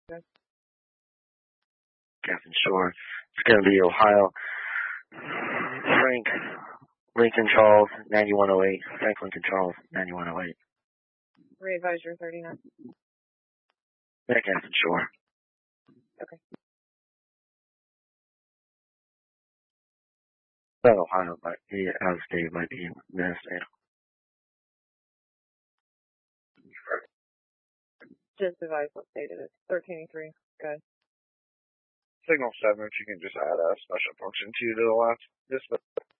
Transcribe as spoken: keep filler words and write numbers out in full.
Okay. Captain Shore. It's going to be Ohio. Frank Lincoln Charles, ninety-one oh eight. Frank Lincoln Charles, ninety-one oh eight. Readvisor thirty-nine. Yeah, Captain Shore. Okay. That Ohio might be out of state, might be Minnesota. Just advise what state it is. thirteen three. Good. Signal seven, if you can just add a special function two to the left. Just